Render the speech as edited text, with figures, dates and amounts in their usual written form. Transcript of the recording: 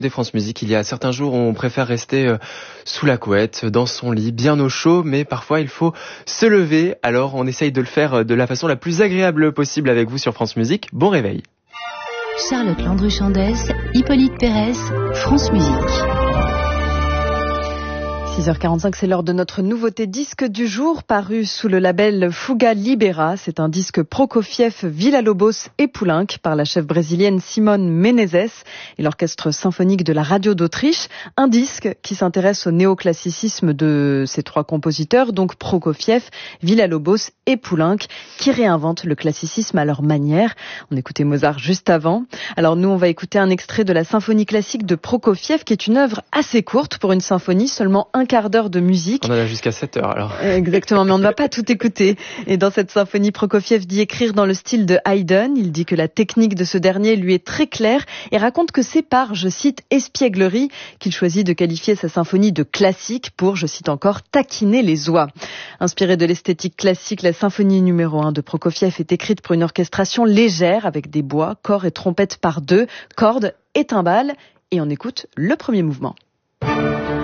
Des France Musique, il y a certains jours où on préfère rester sous la couette, dans son lit, bien au chaud, mais parfois il faut se lever. Alors on essaye de le faire de la façon la plus agréable possible avec vous sur France Musique. Bon réveil. Charlotte Landru-Chandès, Hippolyte Pérez, France Musique. 6h45, c'est l'heure de notre nouveauté disque du jour, paru sous le label Fuga Libera. C'est un disque Prokofiev, Villa-Lobos et Poulenc par la chef brésilienne Simone Menezes et l'orchestre symphonique de la radio d'Autriche. Un disque qui s'intéresse au néoclassicisme de ces trois compositeurs, donc Prokofiev, Villa-Lobos et Poulenc, qui réinventent le classicisme à leur manière. On écoutait Mozart juste avant. Alors nous, on va écouter un extrait de la symphonie classique de Prokofiev, qui est une œuvre assez courte pour une symphonie, seulement un quart d'heure de musique. On en a jusqu'à 7 heures alors. Exactement, mais on ne va pas tout écouter. Et dans cette symphonie, Prokofiev dit écrire dans le style de Haydn. Il dit que la technique de ce dernier lui est très claire et raconte que c'est par, je cite, espièglerie qu'il choisit de qualifier sa symphonie de classique pour, je cite encore, taquiner les oies. Inspirée de l'esthétique classique, la symphonie numéro 1 de Prokofiev est écrite pour une orchestration légère avec des bois, corps et trompettes par deux, cordes et timbales. Et on écoute le premier mouvement.